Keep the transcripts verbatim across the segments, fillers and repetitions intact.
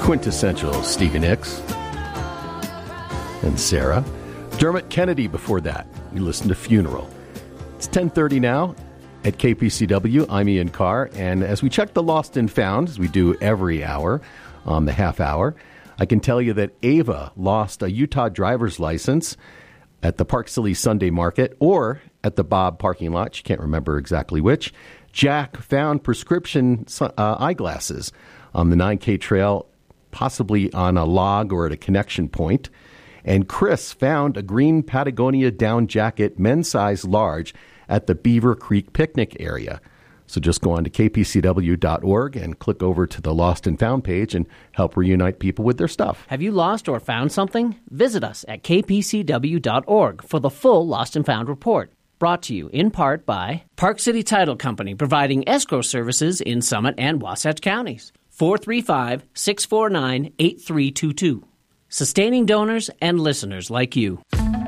quintessential Stevie Nicks and Sarah. Dermot Kennedy before that. You listened to Funeral. It's ten thirty now at K P C W. I'm Ian Carr, and as we check the lost and found, as we do every hour on the half hour, I can tell you that Ava lost a Utah driver's license at the Park City Sunday Market or at the Bob parking lot. She can't remember exactly which. Jack found prescription uh, eyeglasses on the nine K trail, possibly on a log or at a connection point. And Chris found a green Patagonia down jacket, men's size large, at the Beaver Creek picnic area. So just go on to K P C W dot org and click over to the Lost and Found page and help reunite people with their stuff. Have you lost or found something? Visit us at K P C W dot org for the full Lost and Found report. Brought to you in part by Park City Title Company, providing escrow services in Summit and Wasatch counties. four three five, six four nine, eight three two two. Sustaining donors and listeners like you.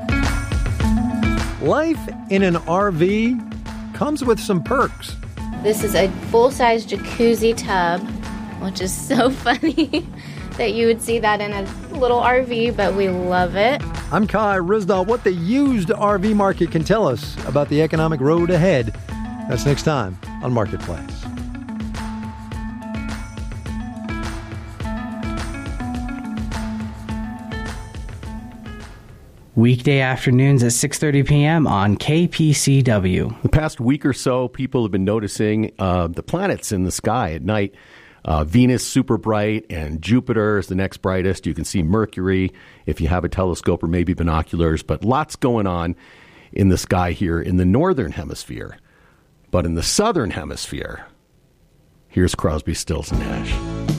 Life in an R V comes with some perks. This is a full-size jacuzzi tub, which is so funny that you would see that in a little R V, but we love it. I'm Kai Rizdal. What the used R V market can tell us about the economic road ahead. That's next time on Marketplace. Weekday afternoons at six thirty p.m. on K P C W. The past week or so, people have been noticing uh, the planets in the sky at night. Uh, Venus, super bright, and Jupiter is the next brightest. You can see Mercury if you have a telescope or maybe binoculars, but lots going on in the sky here in the northern hemisphere. But in the southern hemisphere, here's Crosby, Stills, and Nash.